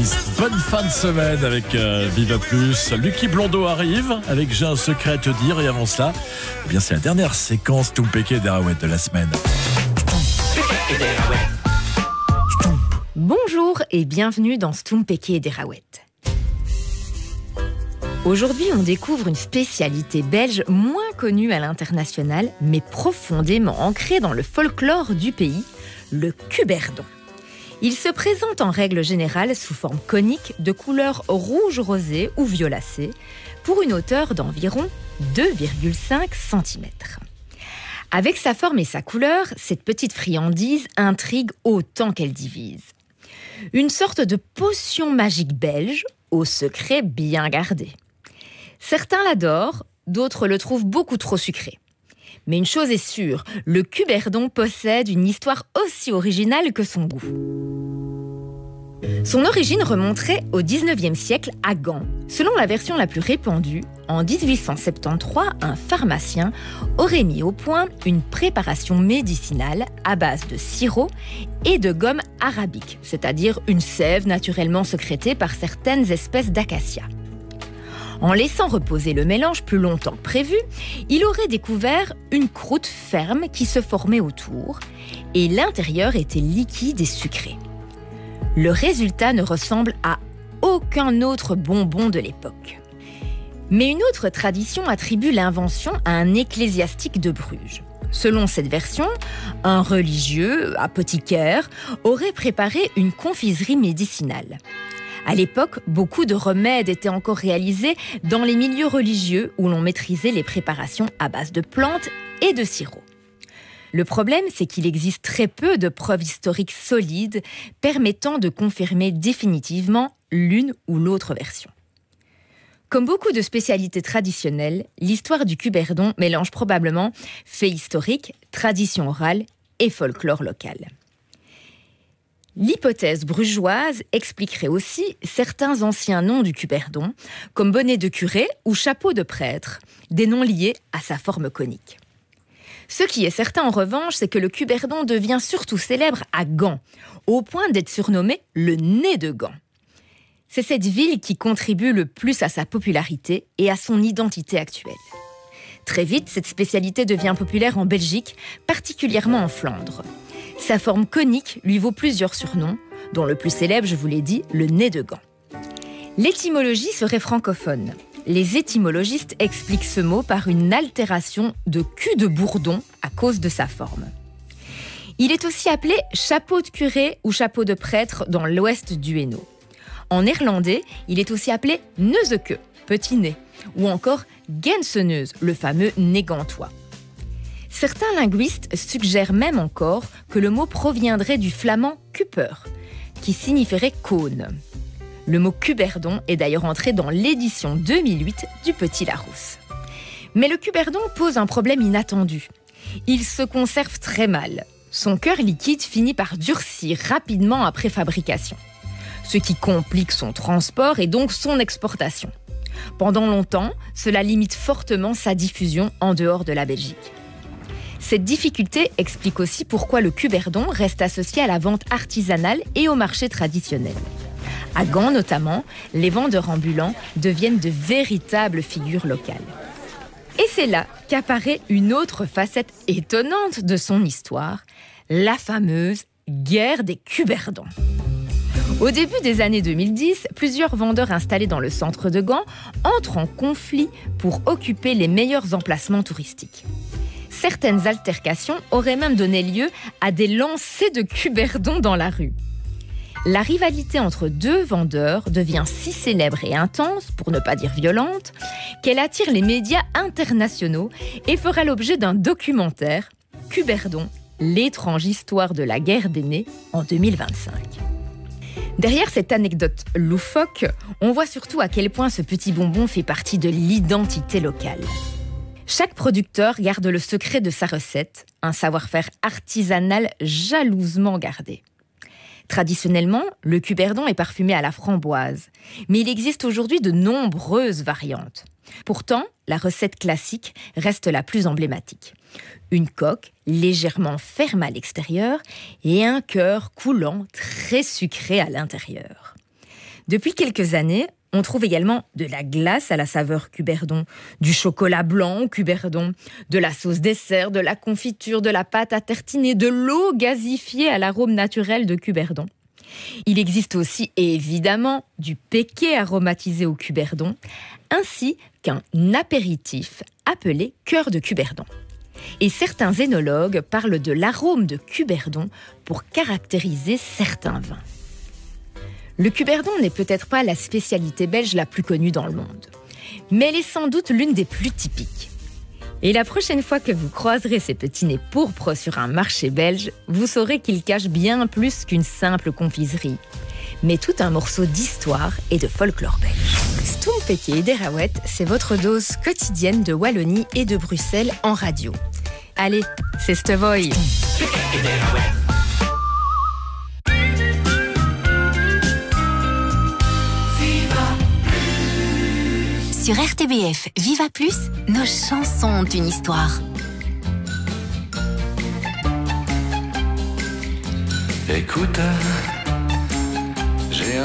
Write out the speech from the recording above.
6. Bonne fin de semaine avec Viva Plus. Lucky Blondeau arrive avec J'ai un secret à te dire. Et avant cela, eh bien, c'est la dernière séquence Toumpeke et Derawet de la semaine. Bonjour et bienvenue dans Toumpeke et Derawet. Aujourd'hui, on découvre une spécialité belge moins connue à l'international, mais profondément ancrée dans le folklore du pays, le cuberdon. Il se présente en règle générale sous forme conique de couleur rouge rosé ou violacée, pour une hauteur d'environ 2,5 cm. Avec sa forme et sa couleur, cette petite friandise intrigue autant qu'elle divise. Une sorte de potion magique belge, au secret bien gardé. Certains l'adorent, d'autres le trouvent beaucoup trop sucré. Mais une chose est sûre, le cuberdon possède une histoire aussi originale que son goût. Son origine remonterait au XIXe siècle à Gand. Selon la version la plus répandue, en 1873, un pharmacien aurait mis au point une préparation médicinale à base de sirop et de gomme arabique, c'est-à-dire une sève naturellement sécrétée par certaines espèces d'acacia. En laissant reposer le mélange plus longtemps que prévu, il aurait découvert une croûte ferme qui se formait autour, et l'intérieur était liquide et sucré. Le résultat ne ressemble à aucun autre bonbon de l'époque. Mais une autre tradition attribue l'invention à un ecclésiastique de Bruges. Selon cette version, un religieux, apothicaire, aurait préparé une confiserie médicinale. À l'époque, beaucoup de remèdes étaient encore réalisés dans les milieux religieux où l'on maîtrisait les préparations à base de plantes et de sirop. Le problème, c'est qu'il existe très peu de preuves historiques solides permettant de confirmer définitivement l'une ou l'autre version. Comme beaucoup de spécialités traditionnelles, l'histoire du cuberdon mélange probablement faits historiques, tradition orale et folklore local. L'hypothèse brugeoise expliquerait aussi certains anciens noms du cuberdon, comme bonnet de curé ou chapeau de prêtre, des noms liés à sa forme conique. Ce qui est certain en revanche, c'est que le cuberdon devient surtout célèbre à Gand, au point d'être surnommé le nez de Gand. C'est cette ville qui contribue le plus à sa popularité et à son identité actuelle. Très vite, cette spécialité devient populaire en Belgique, particulièrement en Flandre. Sa forme conique lui vaut plusieurs surnoms, dont le plus célèbre, je vous l'ai dit, le nez de Gand. L'étymologie serait francophone. Les étymologistes expliquent ce mot par une altération de cul de bourdon à cause de sa forme. Il est aussi appelé chapeau de curé ou chapeau de prêtre dans l'ouest du Hainaut. En néerlandais, il est aussi appelé neuzeke, petit nez, ou encore genseneuse, le fameux nez gantois. Certains linguistes suggèrent même encore que le mot proviendrait du flamand kuper, qui signifierait cône. Le mot cuberdon est d'ailleurs entré dans l'édition 2008 du Petit Larousse. Mais le cuberdon pose un problème inattendu. Il se conserve très mal. Son cœur liquide finit par durcir rapidement après fabrication, ce qui complique son transport et donc son exportation. Pendant longtemps, cela limite fortement sa diffusion en dehors de la Belgique. Cette difficulté explique aussi pourquoi le cuberdon reste associé à la vente artisanale et au marché traditionnel. À Gand notamment, les vendeurs ambulants deviennent de véritables figures locales. Et c'est là qu'apparaît une autre facette étonnante de son histoire, la fameuse guerre des cuberdons. Au début des années 2010, plusieurs vendeurs installés dans le centre de Gand entrent en conflit pour occuper les meilleurs emplacements touristiques. Certaines altercations auraient même donné lieu à des lancers de cuberdons dans la rue. La rivalité entre deux vendeurs devient si célèbre et intense, pour ne pas dire violente, qu'elle attire les médias internationaux et fera l'objet d'un documentaire, Cuberdon, l'étrange histoire de la guerre des nez, en 2025. Derrière cette anecdote loufoque, on voit surtout à quel point ce petit bonbon fait partie de l'identité locale. Chaque producteur garde le secret de sa recette, un savoir-faire artisanal jalousement gardé. Traditionnellement, le cuberdon est parfumé à la framboise, mais il existe aujourd'hui de nombreuses variantes. Pourtant, la recette classique reste la plus emblématique. Une coque légèrement ferme à l'extérieur et un cœur coulant très sucré à l'intérieur. Depuis quelques années, on trouve également de la glace à la saveur cuberdon, du chocolat blanc au cuberdon, de la sauce dessert, de la confiture, de la pâte à tartiner, de l'eau gasifiée à l'arôme naturel de cuberdon. Il existe aussi évidemment du péqué aromatisé au cuberdon, ainsi qu'un apéritif appelé cœur de cuberdon. Et certains œnologues parlent de l'arôme de cuberdon pour caractériser certains vins. Le cuberdon n'est peut-être pas la spécialité belge la plus connue dans le monde, mais elle est sans doute l'une des plus typiques. Et la prochaine fois que vous croiserez ces petits nez pourpres sur un marché belge, vous saurez qu'ils cachent bien plus qu'une simple confiserie, mais tout un morceau d'histoire et de folklore belge. Stompeke et Derawet, c'est votre dose quotidienne de Wallonie et de Bruxelles en radio. Allez, c'est Stevoy. Sur RTBF Viva Plus, nos chansons ont une histoire. Écoute,